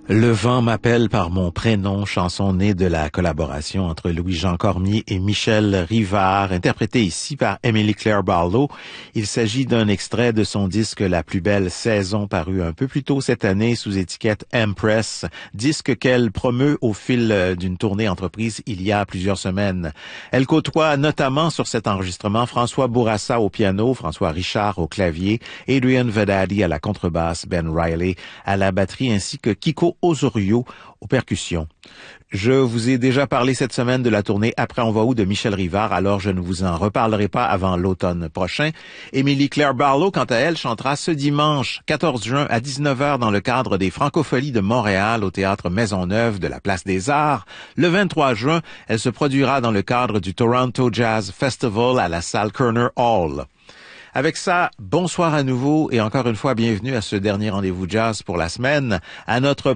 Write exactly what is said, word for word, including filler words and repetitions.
Le vent m'appelle par mon prénom, chanson née de la collaboration entre Louis-Jean Cormier et Michel Rivard, interprétée ici par Emily Claire Barlow. Il s'agit d'un extrait de son disque La plus belle saison, paru un peu plus tôt cette année sous étiquette Empress, disque qu'elle promeut au fil d'une tournée entreprise il y a plusieurs semaines. Elle côtoie notamment sur cet enregistrement François Bourassa au piano, François Richard au clavier, Adrian Vedadi à la contrebasse, Ben Riley à la batterie ainsi que Kiko Osorio aux percussions. Je vous ai déjà parlé cette semaine de la tournée Après on va où de Michel Rivard, alors je ne vous en reparlerai pas avant l'automne prochain. Émilie Claire Barlow, quant à elle, chantera ce dimanche quatorze juin à dix-neuf heures dans le cadre des Francopholies de Montréal au théâtre Maisonneuve de la Place des Arts. Le vingt-trois juin, elle se produira dans le cadre du Toronto Jazz Festival à la salle Kerner Hall. Avec ça, bonsoir à nouveau et encore une fois bienvenue à ce dernier rendez-vous jazz pour la semaine, à notre